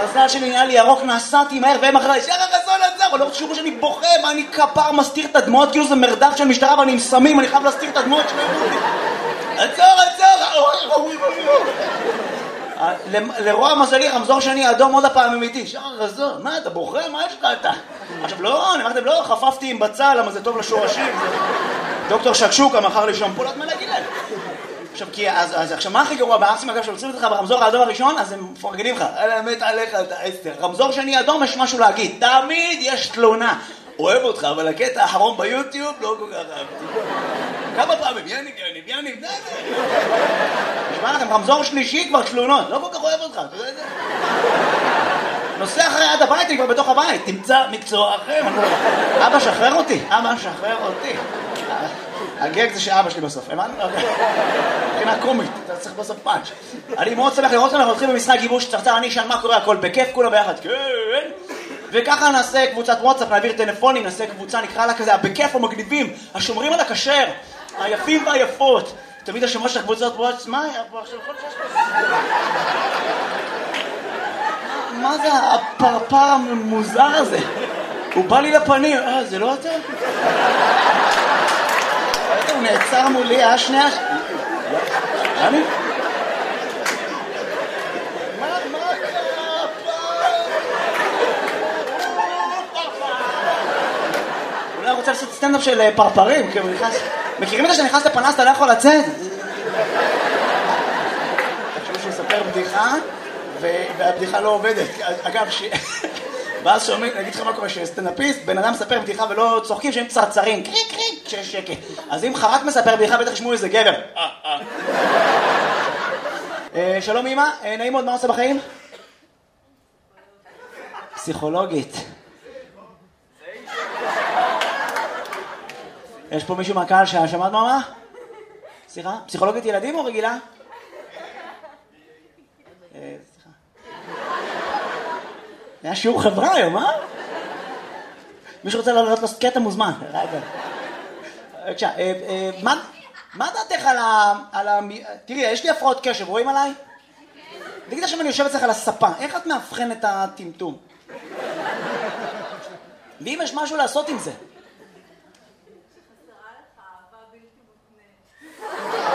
המזל שלי נהיה לי ירוק, נסעתי מהר והם אחרי, שחר חסון עצר, לא תשאירו שאני בוכה, מה אני כפר מסתיר את הדמות, כאילו זה מרדף של משטרה ואני עם סמים, אני חייב להסתיר את הדמות שלהם. עצור! לרוע מזלי, רמזור שני אדום עוד הפעם אמיתי. שחר חסון, מה אתה בוכה? מה יש לך אתה? עכשיו לא, אני אמרתם לא, חפפתי עם בצל, למה זה טוב לשורשים. דוקטור שקשוקה מכר לי שמפולות, מה להגיד להם? עכשיו, עכשיו, מה הכי גרוע בארצים, אגב, שעוצרים אותך ברמזור האדום הראשון, אז הם מפרגנים לך. האמת עליך, אתה עשר. רמזור שני אדום, יש משהו להגיד. תמיד יש תלונה. אוהב אותך, אבל הקטע האחרון ביוטיוב לא כל כך אהבתי. כמה פעמים? יניב. נשמע לכם, רמזור שלישי כבר תלונות. לא כל כך אוהב אותך, אתה יודע את זה? נוסע אחרי עד הבית, אני כבר בתוך הבית. תמצא מקצוע אחר. אבא, שחרר אותי. הגג זה שאבא שלי בסוף, הבנת? מבחינה קומית, אתה צריך בסוף פאנץ'. אני מאוד שמח לראות אותנו, אנחנו הולכים במשחק גיבוש צרצר, אני אשאל מה קורה, הכל בכיף, כולם ביחד, כן. וככה נעשה קבוצת וואטסאפ, נעביר טלפונים, נעשה קבוצה, נקרא לה כזה, בכיף המגניבים, השומרים על הכשר, היפים והיפות. תמיד השמות של הקבוצות וואטסאפ, מה היה פה עכשיו? מה זה הפרפר המוזר הזה? הוא בא לי לפנים, זה לא אתה? הוא נעצר מולי, שנייה... אני? מה קרה? אולי רוצה לעשות סטנדאפ של פרפרים, מכירים את זה שנכנס לפנס, אתה לא יכול לצאת? תחשבו שהוא יספר בדיחה, והבדיחה לא עובדת. אגב, ואז שומעים, נגיד לך מה קורה, שסטנדאפיסט, בן אדם מספר בדיחה ולא צוחקים שהם צרצרים, קריק, כשיש שקט. אז אם חרק מספר בדיחה, בטח ישמעו איזה גבר. שלום אמא, נעים מאוד, מה עושה בחיים? פסיכולוגית. יש פה מישהו מהקהל ששמעת מה? סליחה? פסיכולוגית ילדים או רגילה? היה שיעור חברה היום, מישהו רוצה לעלות קטע מוזמן. בבקשה, מה דעתך על תראי, יש לי הפרעות קשב, רואים עליי? תגיד עכשיו אני יושב אצלך על הספה, איך את מאבחן את הטמטום? ואם יש משהו לעשות עם זה?